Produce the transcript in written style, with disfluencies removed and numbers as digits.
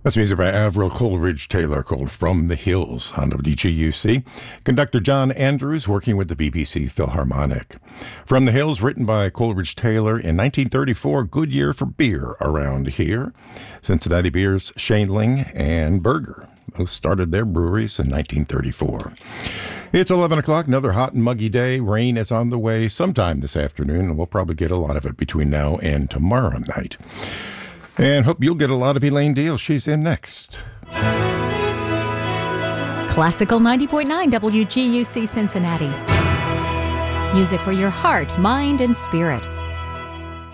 That's music by Avril Coleridge Taylor called From the Hills on WGUC. Conductor John Andrews working with the BBC Philharmonic. From the Hills, written by Coleridge Taylor in 1934, good year for beer around here. Cincinnati Beers, Shandling, and Berger both started their breweries in 1934. It's 11 o'clock, another hot and muggy day. Rain is on the way sometime this afternoon, and we'll probably get a lot of it between now and tomorrow night. And hope you'll get a lot of Elaine Deal. She's in next. Classical 90.9 WGUC Cincinnati. Music for your heart, mind, and spirit.